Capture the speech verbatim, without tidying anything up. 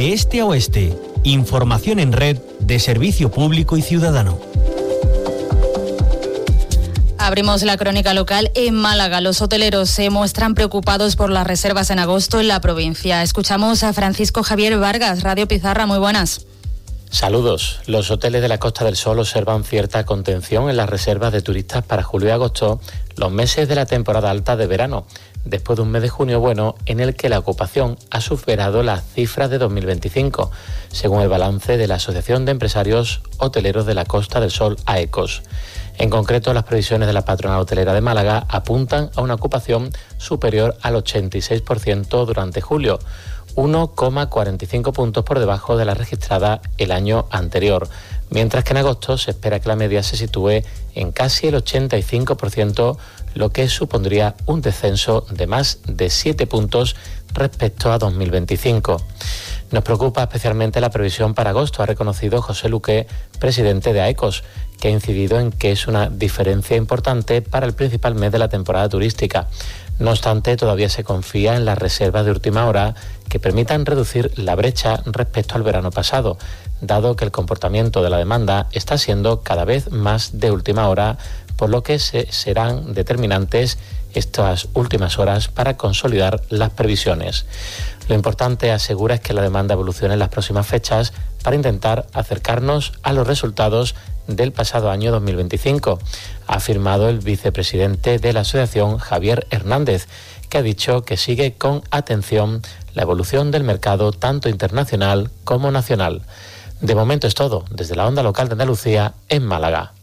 de este a oeste. Información en red de Servicio Público y Ciudadano. Abrimos la crónica local en Málaga. Los hoteleros se muestran preocupados por las reservas en agosto en la provincia. Escuchamos a Francisco Javier Vargas, Radio Pizarra. Muy buenas. Saludos. Los hoteles de la Costa del Sol observan cierta contención en las reservas de turistas para julio y agosto, los meses de la temporada alta de verano, después de un mes de junio bueno en el que la ocupación ha superado las cifras de dos mil veinticinco, según el balance de la Asociación de Empresarios Hoteleros de la Costa del Sol, AECOS. En concreto, las previsiones de la patronal hotelera de Málaga apuntan a una ocupación superior al ochenta y seis por ciento durante julio, uno coma cuarenta y cinco puntos por debajo de la registrada el año anterior, mientras que en agosto se espera que la media se sitúe en casi el ochenta y cinco por ciento, lo que supondría un descenso de más de siete puntos respecto a dos mil veinticinco. Nos preocupa especialmente la previsión para agosto, ha reconocido José Luque, presidente de AECOS, que ha incidido en que es una diferencia importante para el principal mes de la temporada turística. No obstante, todavía se confía en las reservas de última hora que permitan reducir la brecha respecto al verano pasado, dado que el comportamiento de la demanda está siendo cada vez más de última hora, por lo que se serán determinantes estas últimas horas para consolidar las previsiones. Lo importante, asegura, es que la demanda evolucione en las próximas fechas para intentar acercarnos a los resultados del pasado año dos mil veinticinco, ha afirmado el vicepresidente de la asociación, Javier Hernández, que ha dicho que sigue con atención la evolución del mercado tanto internacional como nacional. De momento es todo, desde la onda local de Andalucía en Málaga.